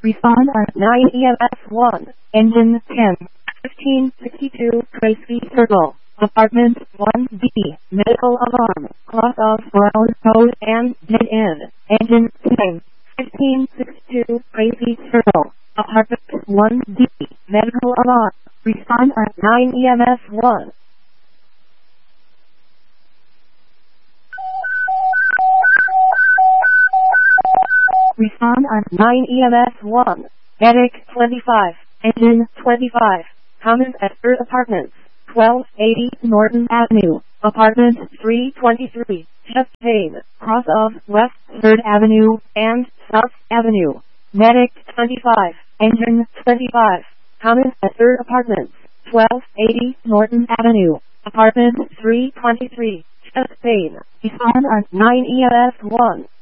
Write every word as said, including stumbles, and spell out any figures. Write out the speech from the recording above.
Respond on nine E M S one. Engine ten. fifteen sixty-two Tracy Circle. Apartment one B. Medical alarm. Cloth of brown code and dead end. Engine ten. fifteen sixty-two Tracy Circle. Apartment one B. Medical alarm. Respond on nine E M S one. Respond on nine E M S one. Medic twenty-five. Engine twenty-five. Common at third Apartments. twelve eighty Norton Avenue. Apartment three twenty-three. Chest pain. Cross of West third Avenue and South Avenue. Medic twenty-five. Engine twenty-five. Common at third Apartments. twelve eighty Norton Avenue. Apartment three twenty-three. Chest pain. Respond on nine E M S one.